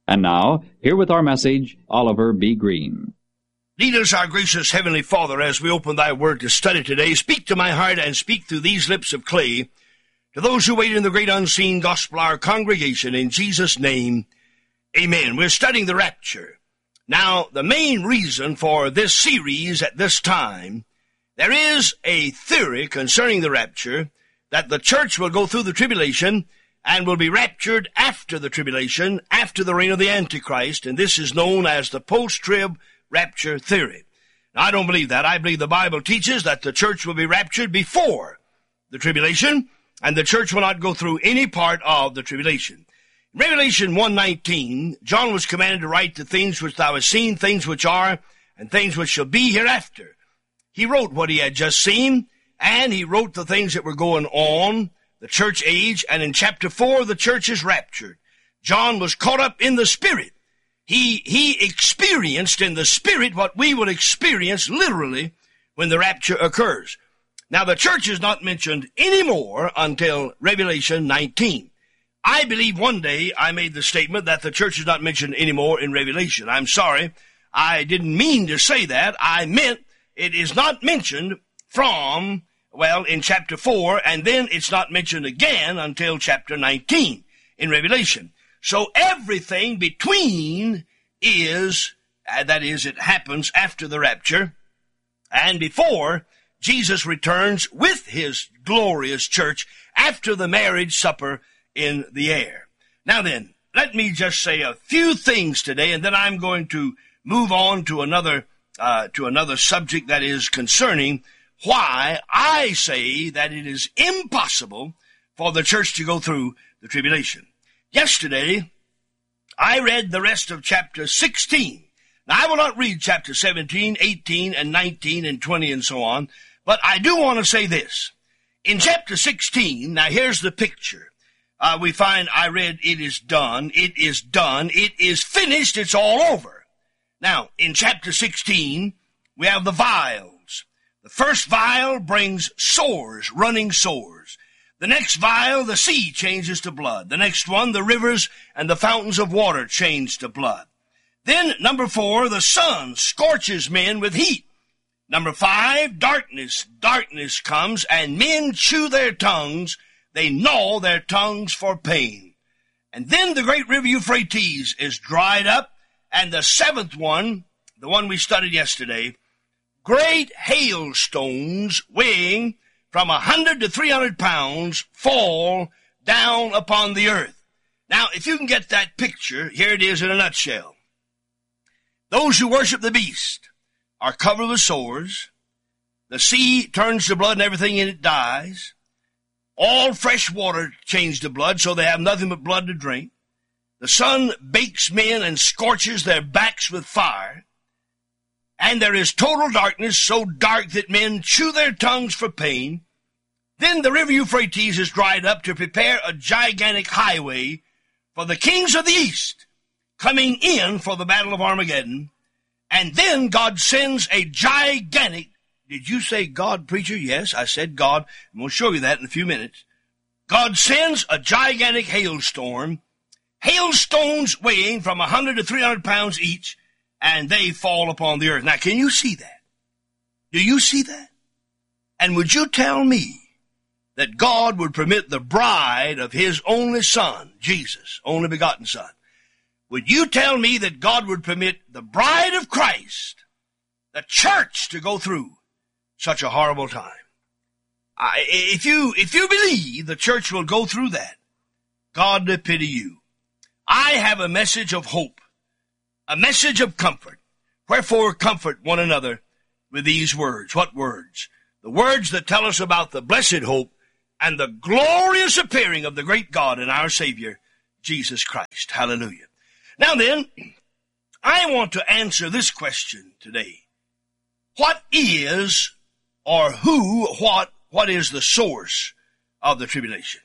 And now, here with our message, Oliver B. Green. Lead us, our gracious Heavenly Father, as we open thy word to study today. Speak to my heart and speak through these lips of clay to those who wait in the great unseen gospel hour congregation. In Jesus' name, amen. We're studying the rapture. Now, the main reason for this series at this time, there is a theory concerning the rapture that the church will go through the tribulation and will be raptured after the tribulation, after the reign of the Antichrist, and this is known as the post-trib rapture theory. Now, I don't believe that. I believe the Bible teaches that the church will be raptured before the tribulation, and the church will not go through any part of the tribulation. In Revelation 1:19, John was commanded to write the things which thou hast seen, things which are, and things which shall be hereafter. He wrote what he had just seen, and he wrote the things that were going on, the church age, and in chapter 4, the church is raptured. John was caught up in the Spirit. He experienced in the Spirit what we will experience literally when the rapture occurs. Now, the church is not mentioned anymore until Revelation 19. I believe one day I made the statement that the church is not mentioned anymore in Revelation. I'm sorry. I didn't mean to say that. I meant it is not mentioned from, in chapter 4, and then it's not mentioned again until chapter 19 in Revelation. So everything between is, that is, it happens after the rapture and before Jesus returns with his glorious church after the marriage supper in the air. Now then, let me just say a few things today, and then I'm going to move on to another subject that is concerning why I say that it is impossible for the church to go through the tribulation. Yesterday, I read the rest of chapter 16. Now, I will not read chapter 17, 18, and 19, and 20, and so on, but I do want to say this. In chapter 16, now here's the picture. We find, I read, it is done, it is finished, it's all over. Now, in chapter 16, we have the vials. The first vial brings sores, running sores. The next vial, the sea changes to blood. The next one, the rivers and the fountains of water change to blood. Then, number 4, the sun scorches men with heat. Number 5, darkness. Darkness comes, and men chew their tongues. They gnaw their tongues for pain. And then the great river Euphrates is dried up, and the 7th one, the one we studied yesterday, great hailstones weighing from 100 to 300 pounds fall down upon the earth. Now, if you can get that picture, here it is in a nutshell. Those who worship the beast are covered with sores. The sea turns to blood and everything in it dies. All fresh water changed to blood, so they have nothing but blood to drink. The sun bakes men and scorches their backs with fire. And there is total darkness, so dark that men chew their tongues for pain. Then the river Euphrates is dried up to prepare a gigantic highway for the kings of the east coming in for the battle of Armageddon. And then God sends a gigantic, did you say God, preacher? Yes, I said God. I'm going to show you that in a few minutes. God sends a gigantic hailstorm, hailstones weighing from 100 to 300 pounds each, and they fall upon the earth. Now, can you see that? Do you see that? And would you tell me that God would permit the bride of his only son, Jesus, only begotten son, would you tell me that God would permit the bride of Christ, the church, to go through such a horrible time? If you believe the church will go through that, God pity you. I have a message of hope, a message of comfort. Wherefore comfort one another with these words. What words? The words that tell us about the blessed hope and the glorious appearing of the great God and our Savior, Jesus Christ. Hallelujah. Now then, I want to answer this question today. What is, or what is the source of the tribulation?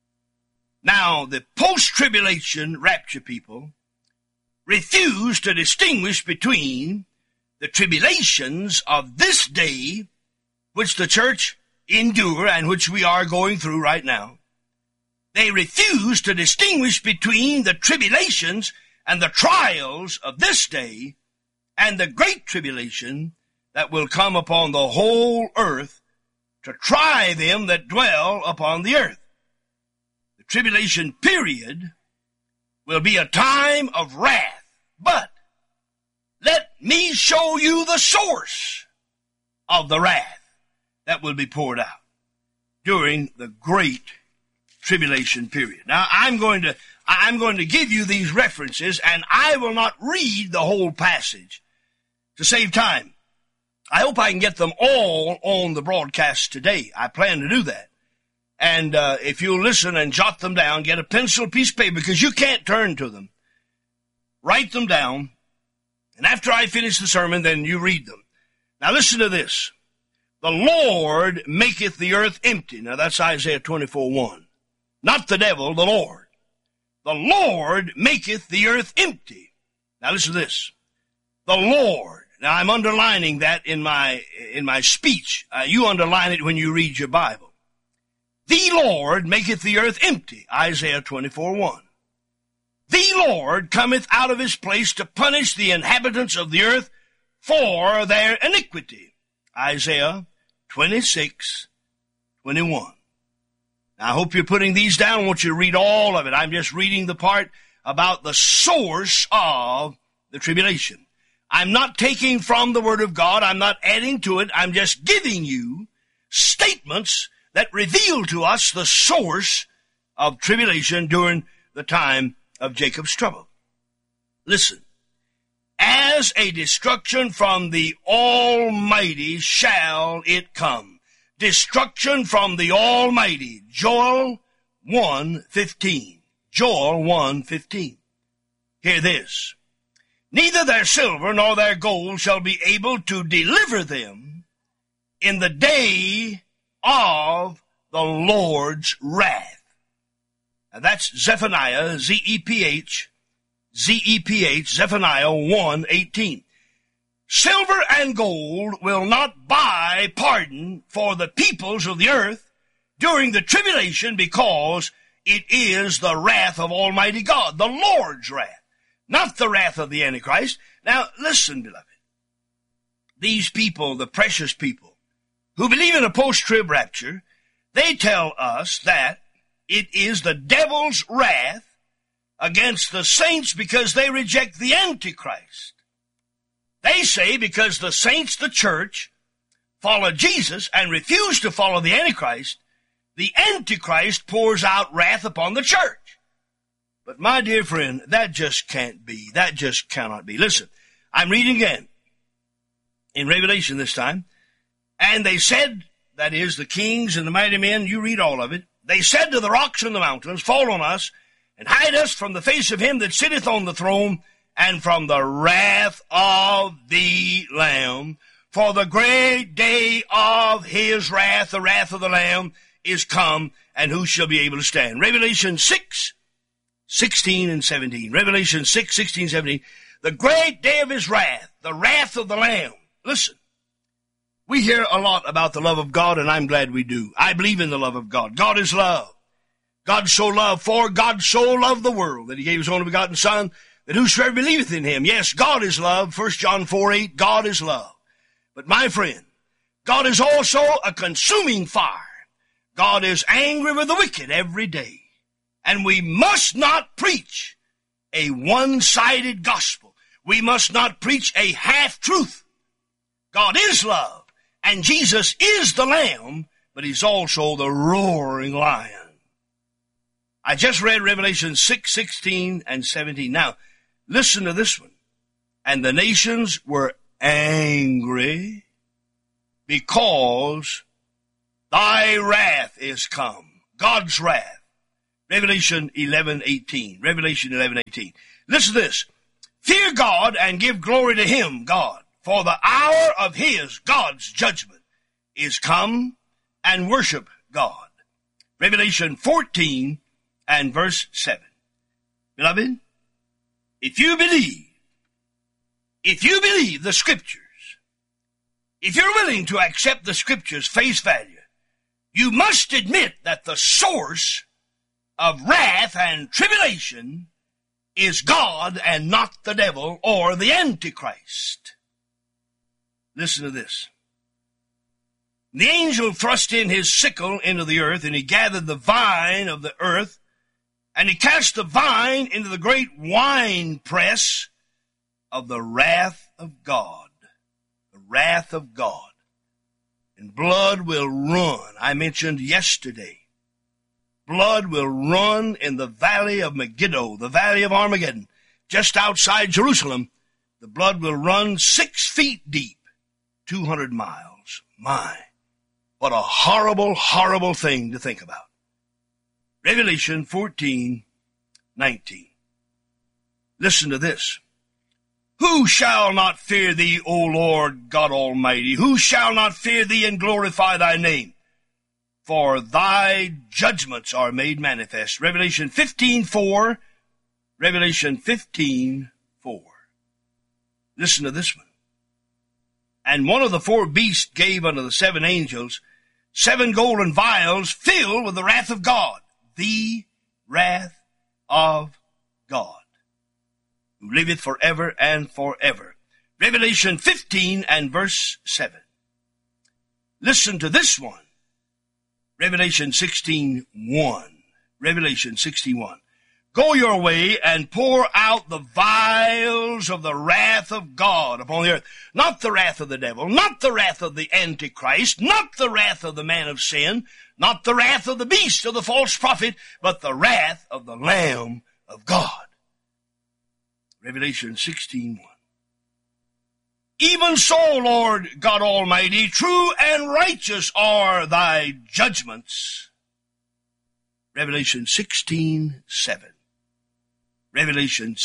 Now, the post-tribulation rapture people refuse to distinguish between the tribulations of this day, which the church endure and which we are going through right now. They refuse to distinguish between the tribulations and the trials of this day and the great tribulation that will come upon the whole earth to try them that dwell upon the earth. The tribulation period will be a time of wrath, but let me show you the source of the wrath that will be poured out during the great tribulation period. Now, I'm going to give you these references, and I will not read the whole passage to save time. I hope I can get them all on the broadcast today. I plan to do that. And if you'll listen and jot them down, get a pencil, piece of paper, because you can't turn to them. Write them down, and after I finish the sermon, then you read them. Now listen to this. The Lord maketh the earth empty. Now that's Isaiah 24:1. Not the devil, the Lord. The Lord maketh the earth empty. Now listen to this. The Lord. Now I'm underlining that in my speech. You underline it when you read your Bible. The Lord maketh the earth empty. Isaiah 24:1. The Lord cometh out of his place to punish the inhabitants of the earth for their iniquity. Isaiah 26:21. Now, I hope you're putting these down. I want you to read all of it. I'm just reading the part about the source of the tribulation. I'm not taking from the Word of God. I'm not adding to it. I'm just giving you statements that reveal to us the source of tribulation during the time of Jacob's trouble. Listen. As a destruction from the Almighty shall it come. Destruction from the Almighty. Joel 1:15. Joel 1:15. Hear this. Neither their silver nor their gold shall be able to deliver them in the day of the Lord's wrath. Now that's Zephaniah, Zephaniah 1:18. Silver and gold will not buy pardon for the peoples of the earth during the tribulation, because it is the wrath of Almighty God, the Lord's wrath, not the wrath of the Antichrist. Now listen, beloved. These people, the precious people, who believe in a post-trib rapture, they tell us that it is the devil's wrath against the saints because they reject the Antichrist. They say because the saints, the church, follow Jesus and refuse to follow the Antichrist pours out wrath upon the church. But my dear friend, that just can't be. That just cannot be. Listen, I'm reading again in Revelation this time. And they said, that is, the kings and the mighty men, you read all of it. They said to the rocks and the mountains, fall on us, and hide us from the face of him that sitteth on the throne, and from the wrath of the Lamb. For the great day of his wrath, the wrath of the Lamb, is come, and who shall be able to stand? Revelation 6:16 and 17. Revelation 6:16, 17. The great day of his wrath, the wrath of the Lamb. Listen, we hear a lot about the love of God, and I'm glad we do. I believe in the love of God. God is love. God so loved, for God so loved the world that he gave his only begotten Son, that whosoever believeth in him. Yes, God is love. 1 John 4:8, God is love. But my friend, God is also a consuming fire. God is angry with the wicked every day. And we must not preach a one-sided gospel. We must not preach a half-truth. God is love, and Jesus is the Lamb, but he's also the roaring lion. I just read Revelation 6:16 and 17. Now, listen to this one. And the nations were angry because thy wrath is come. God's wrath. Revelation 11:18. Revelation 11:18. Listen to this. Fear God and give glory to him, God, for the hour of his, God's judgment, is come, and worship God. Revelation 14 and verse 7. Beloved, if you believe the Scriptures, if you're willing to accept the Scriptures face value, you must admit that the source of wrath and tribulation is God and not the devil or the Antichrist. Listen to this. The angel thrust in his sickle into the earth, and he gathered the vine of the earth, and he cast the vine into the great winepress of the wrath of God. The wrath of God. And blood will run. I mentioned yesterday. Blood will run in the valley of Megiddo, the valley of Armageddon, just outside Jerusalem. The blood will run 6 feet deep, 200 miles. My, what a horrible, horrible thing to think about. Revelation 14:19. Listen to this. Who shall not fear thee, O Lord God Almighty? Who shall not fear thee and glorify thy name? For thy judgments are made manifest. Revelation 15:4. Revelation 15:4. Listen to this one. And one of the 4 beasts gave unto the 7 angels 7 golden vials filled with the wrath of God. The wrath of God, who liveth forever and forever. Revelation 15 and verse 7. Listen to this one. Revelation 16:1. Revelation 16:1. Go your way and pour out the vials of the wrath of God upon the earth. Not the wrath of the devil, not the wrath of the Antichrist, not the wrath of the man of sin, not the wrath of the beast or the false prophet, but the wrath of the Lamb of God. Revelation 16:1. Even so, Lord God Almighty, true and righteous are thy judgments. Revelation 16:7. Revelation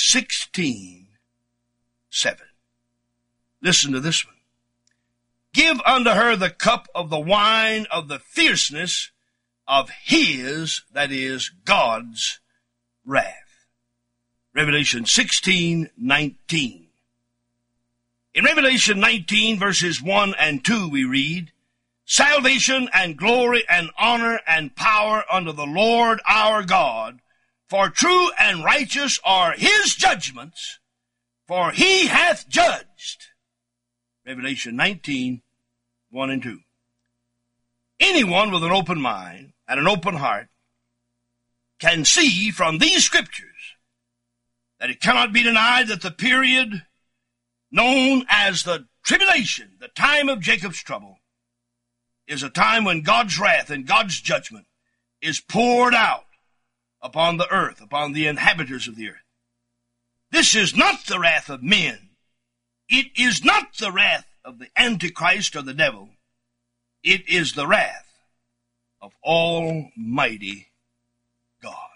16:7. Listen to this one. Give unto her the cup of the wine of the fierceness of his, that is, God's, wrath. Revelation 16:19. In Revelation 19, verses 1 and 2, we read, Salvation and glory and honor and power unto the Lord our God, for true and righteous are his judgments, for he hath judged. Revelation 19, 1 and 2. Anyone with an open mind and an open heart can see from these scriptures that it cannot be denied that the period known as the tribulation, the time of Jacob's trouble, is a time when God's wrath and God's judgment is poured out upon the earth, upon the inhabitants of the earth. This is not the wrath of men. It is not the wrath of the Antichrist or the devil. It is the wrath of Almighty God.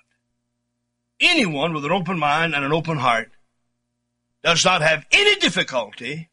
Anyone with an open mind and an open heart does not have any difficulty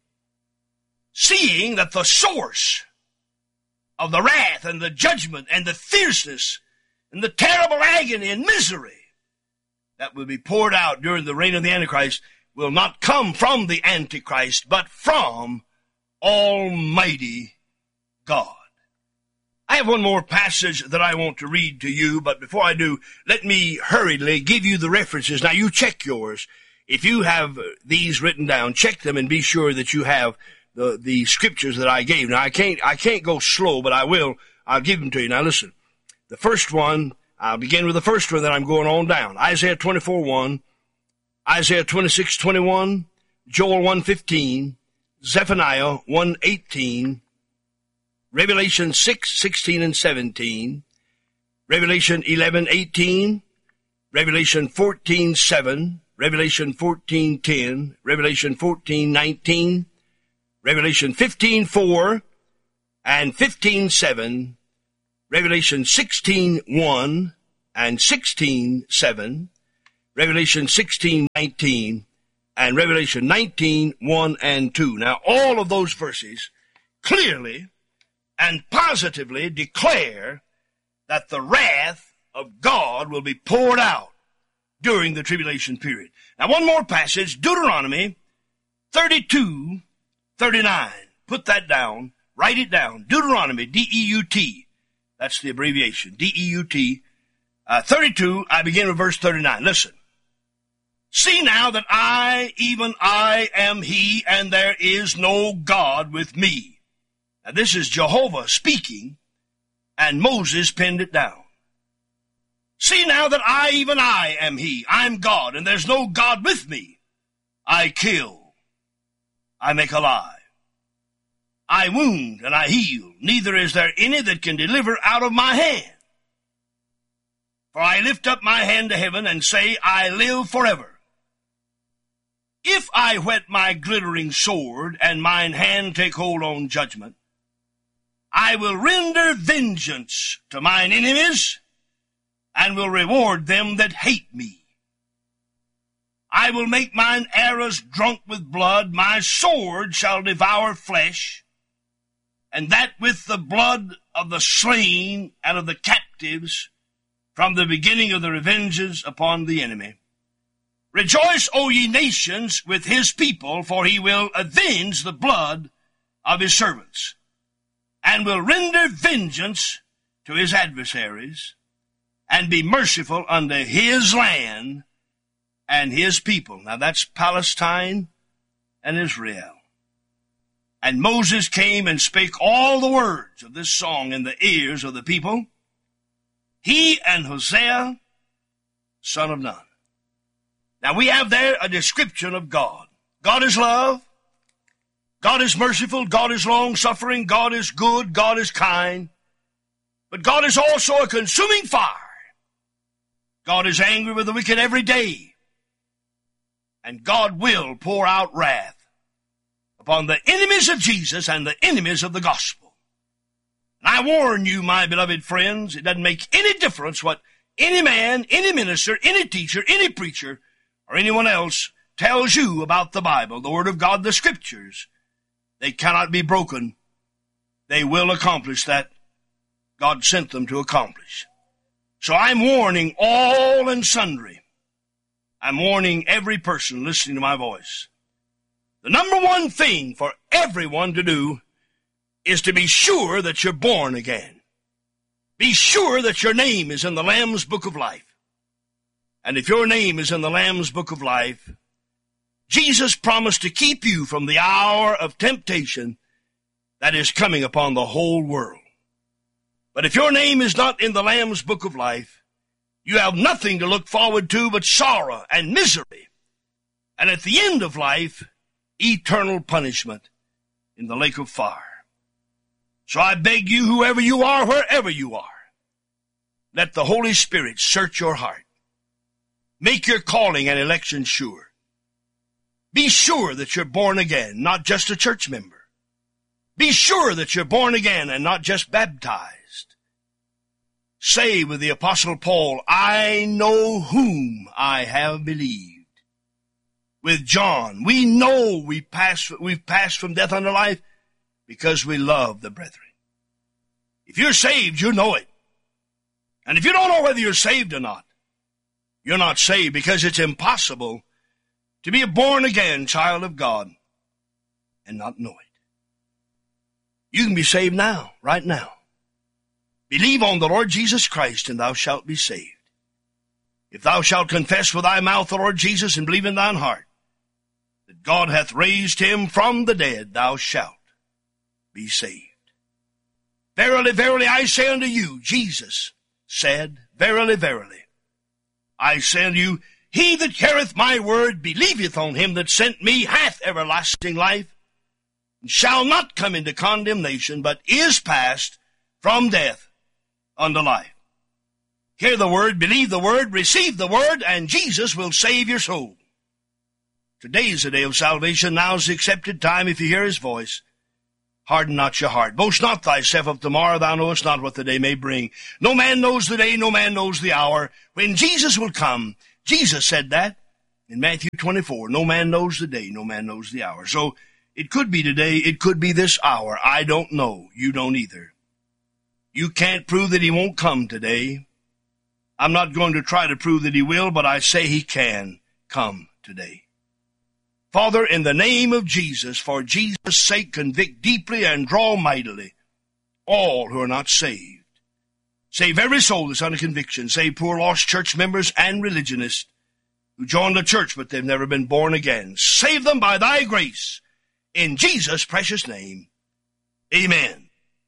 seeing that the source of the wrath and the judgment and the fierceness and the terrible agony and misery that will be poured out during the reign of the Antichrist will not come from the Antichrist, but from Almighty God. I have one more passage that I want to read to you, but before I do, let me hurriedly give you the references. Now, you check yours. If you have these written down, check them and be sure that you have the scriptures that I gave. Now, I can't go slow, but I will. I'll give them to you. Now, listen. The first one, I'll begin with the first one that I'm going on down. Isaiah 24:1, Isaiah 26:21, Joel 1:15, Zephaniah 1:18, Revelation 6:16 and 17, Revelation 11:18, Revelation 14:7, Revelation 14:10, Revelation 14:19, Revelation 15:4, and 15:7, Revelation 16:1 and 16:7, Revelation 16:19, and Revelation 19:1 and 2. Now, all of those verses clearly and positively declare that the wrath of God will be poured out during the tribulation period. Now, one more passage, Deuteronomy 32:39. Put that down. Write it down. Deuteronomy, D-E-U-T. That's the abbreviation, D-E-U-T. 32, I begin with verse 39. Listen. See now that I, even I, am he, and there is no God with me. Now this is Jehovah speaking, and Moses penned it down. See now that I, even I, am he. I'm God, and there's no God with me. I kill. I make alive. I wound, and I heal. Neither is there any that can deliver out of my hand. For I lift up my hand to heaven and say, I live forever. If I whet my glittering sword, and mine hand take hold on judgment, I will render vengeance to mine enemies, and will reward them that hate me. I will make mine arrows drunk with blood, my sword shall devour flesh, and that with the blood of the slain and of the captives, from the beginning of the revenges upon the enemy. Rejoice, O ye nations, with his people, for he will avenge the blood of his servants, and will render vengeance to his adversaries, and be merciful unto his land and his people. Now that's Palestine and Israel. And Moses came and spake all the words of this song in the ears of the people, he and Hosea, son of Nun. Now we have there a description of God. God is love. God is merciful. God is long-suffering. God is good. God is kind. But God is also a consuming fire. God is angry with the wicked every day. And God will pour out wrath upon the enemies of Jesus and the enemies of the gospel. And I warn you, my beloved friends, it doesn't make any difference what any man, any minister, any teacher, any preacher, or anyone else tells you about the Bible, the Word of God, the Scriptures. They cannot be broken. They will accomplish that God sent them to accomplish. So I'm warning all and sundry. I'm warning every person listening to my voice. The number one thing for everyone to do is to be sure that you're born again. Be sure that your name is in the Lamb's Book of Life. And if your name is in the Lamb's Book of Life, Jesus promised to keep you from the hour of temptation that is coming upon the whole world. But if your name is not in the Lamb's Book of Life, you have nothing to look forward to but sorrow and misery. And at the end of life, eternal punishment in the lake of fire. So I beg you, whoever you are, wherever you are, let the Holy Spirit search your heart. Make your calling and election sure. Be sure that you're born again, not just a church member. Be sure that you're born again and not just baptized. Say with the Apostle Paul, I know whom I have believed. With John, we know we've passed from death unto life because we love the brethren. If you're saved, you know it. And if you don't know whether you're saved or not, you're not saved, because it's impossible to be a born-again child of God and not know it. You can be saved now, right now. Believe on the Lord Jesus Christ, and thou shalt be saved. If thou shalt confess with thy mouth the Lord Jesus, and believe in thine heart that God hath raised him from the dead, thou shalt be saved. Verily, verily, I say unto you, Jesus said, verily, verily, I say unto you, he that heareth my word, believeth on him that sent me, hath everlasting life, and shall not come into condemnation, but is passed from death unto life. Hear the word, believe the word, receive the word, and Jesus will save your soul. Today is the day of salvation. Now is the accepted time if you hear his voice. Harden not your heart. Boast not thyself of tomorrow. Thou knowest not what the day may bring. No man knows the day, no man knows the hour when Jesus will come. Jesus said that in Matthew 24. No man knows the day, no man knows the hour. So it could be today, it could be this hour. I don't know. You don't either. You can't prove that he won't come today. I'm not going to try to prove that he will, but I say he can come today. Father, in the name of Jesus, for Jesus' sake, convict deeply and draw mightily all who are not saved. Save every soul that's under conviction. Save poor lost church members and religionists who joined the church, but they've never been born again. Save them by thy grace. In Jesus' precious name. Amen.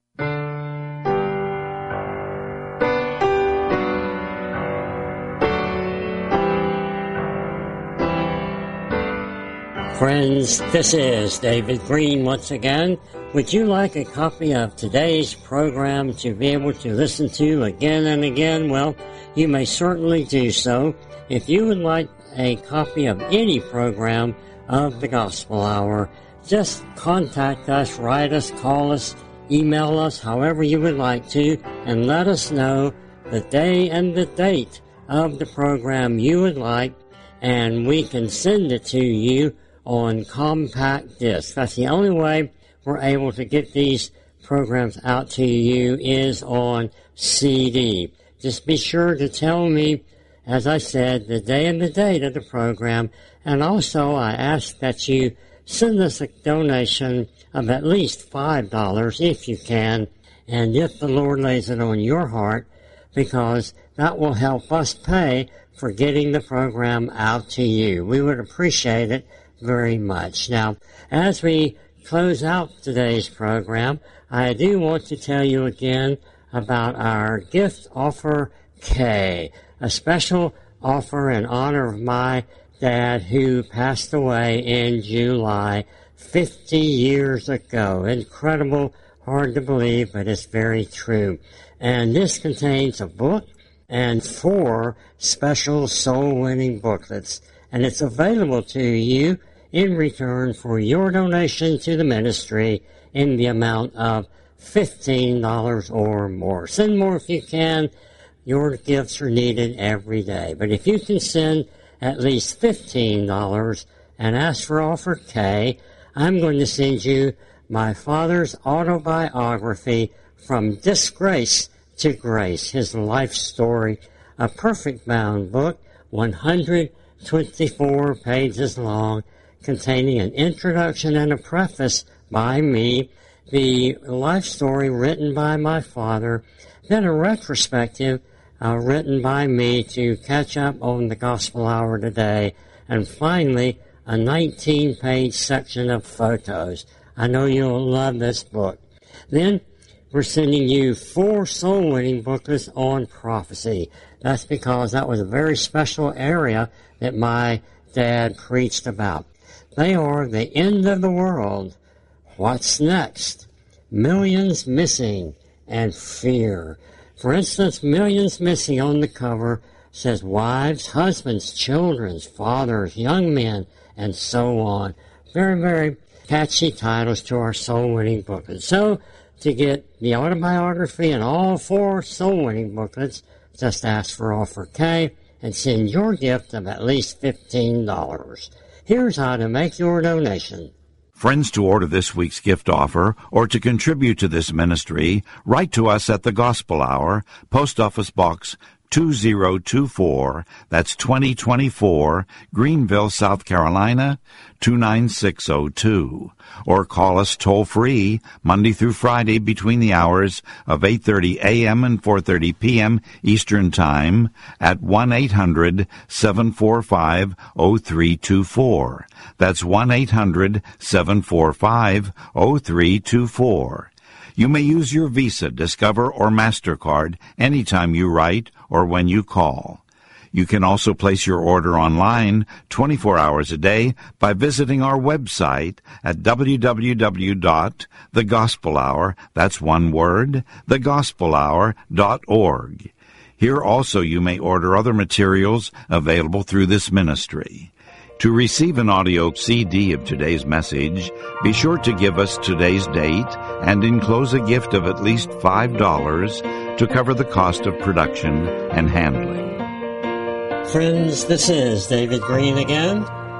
Friends, this is David Green once again. Would you like a copy of today's program to be able to listen to again and again? Well, you may certainly do so. If you would like a copy of any program of the Gospel Hour, just contact us, write us, call us, email us, however you would like to, and let us know the day and the date of the program you would like, and we can send it to you on compact disc. That's the only way we're able to get these programs out to you is on CD. Just be sure to tell me, as I said, the day and the date of the program, and also I ask that you send us a donation of at least $5 if you can, and if the Lord lays it on your heart, because that will help us pay for getting the program out to you. We would appreciate it very much. Now, as we close out today's program, I do want to tell you again about our gift offer K, a special offer in honor of my dad who passed away in July 50 years ago. Incredible, hard to believe, but it's very true. And this contains a book and 4 special soul-winning booklets, and it's available to you in return for your donation to the ministry in the amount of $15 or more. Send more if you can. Your gifts are needed every day. But if you can send at least $15 and ask for offer K, I'm going to send you my father's autobiography, From Disgrace to Grace, his life story, a perfect bound book, 124 pages long, containing an introduction and a preface by me, the life story written by my father, then a retrospective written by me to catch up on the Gospel Hour today, and finally a 19-page section of photos. I know you'll love this book. Then we're sending you 4 soul-winning booklets on prophecy. That's because that was a very special area that my dad preached about. They are The End of the World, What's Next, Millions Missing, and Fear. For instance, Millions Missing on the cover says wives, husbands, children, fathers, young men, and so on. Very, very catchy titles to our soul-winning booklets. So, to get the autobiography and all 4 soul-winning booklets, just ask for offer K and send your gift of at least $15. Here's how to make your donation. Friends, to order this week's gift offer or to contribute to this ministry, write to us at the Gospel Hour, Post Office Box 2024, that's 2024, Greenville, South Carolina, 29602. Or call us toll-free Monday through Friday between the hours of 8:30 a.m. and 4:30 p.m. Eastern Time at 1-800-745-0324. That's 1-800-745-0324. You may use your Visa, Discover, or MasterCard anytime you write or when you call. You can also place your order online 24 hours a day by visiting our website at www.thegospelhour, that's one word, thegospelhour.org. Here also you may order other materials available through this ministry. To receive an audio CD of today's message, be sure to give us today's date and enclose a gift of at least $5 to cover the cost of production and handling. Friends, this is David Green again.